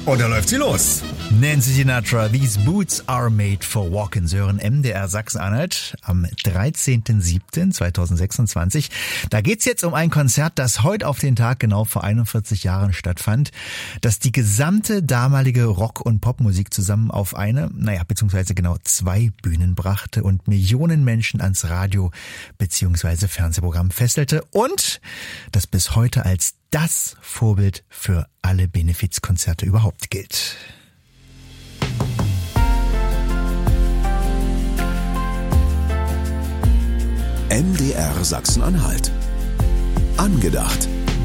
Und da läuft sie los. Nancy Sinatra, These Boots Are Made for Walking. Sören MDR Sachsen-Anhalt am 13.07.2026. Da geht's jetzt um ein Konzert, das heute auf den Tag genau vor 41 Jahren stattfand, das die gesamte damalige Rock- und Popmusik zusammen auf eine, beziehungsweise genau 2 Bühnen brachte und Millionen Menschen ans Radio beziehungsweise Fernsehprogramm fesselte und das bis heute als das Vorbild für alle Benefizkonzerte überhaupt gilt. MDR Sachsen-Anhalt. Angedacht.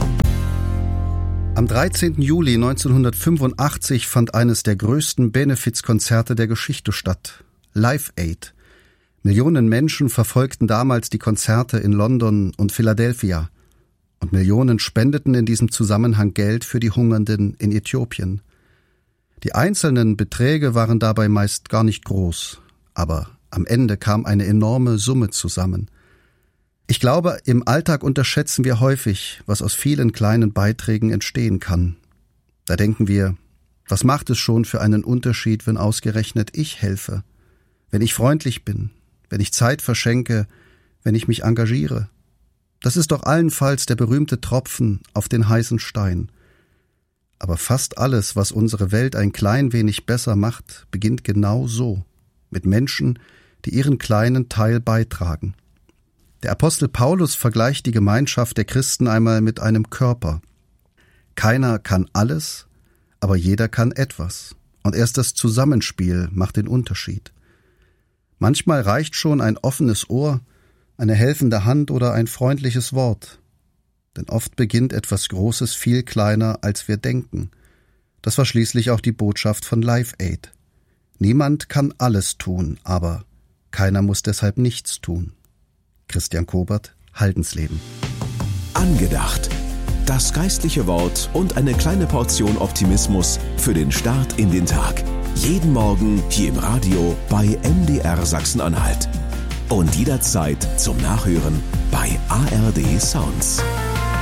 Am 13. Juli 1985 fand eines der größten Benefizkonzerte der Geschichte statt. Live Aid. Millionen Menschen verfolgten damals die Konzerte in London und Philadelphia. Und Millionen spendeten in diesem Zusammenhang Geld für die Hungernden in Äthiopien. Die einzelnen Beträge waren dabei meist gar nicht groß, aber am Ende kam eine enorme Summe zusammen. Ich glaube, im Alltag unterschätzen wir häufig, was aus vielen kleinen Beiträgen entstehen kann. Da denken wir, was macht es schon für einen Unterschied, wenn ausgerechnet ich helfe, wenn ich freundlich bin, wenn ich Zeit verschenke, wenn ich mich engagiere. Das ist doch allenfalls der berühmte Tropfen auf den heißen Stein. Aber fast alles, was unsere Welt ein klein wenig besser macht, beginnt genau so, mit Menschen, die ihren kleinen Teil beitragen. Der Apostel Paulus vergleicht die Gemeinschaft der Christen einmal mit einem Körper. Keiner kann alles, aber jeder kann etwas. Und erst das Zusammenspiel macht den Unterschied. Manchmal reicht schon ein offenes Ohr, eine helfende Hand oder ein freundliches Wort. Denn oft beginnt etwas Großes viel kleiner, als wir denken. Das war schließlich auch die Botschaft von Live Aid. Niemand kann alles tun, aber keiner muss deshalb nichts tun. Christian Kobert, Haldensleben. Angedacht. Das geistliche Wort und eine kleine Portion Optimismus für den Start in den Tag. Jeden Morgen hier im Radio bei MDR Sachsen-Anhalt. Und jederzeit zum Nachhören bei ARD Sounds.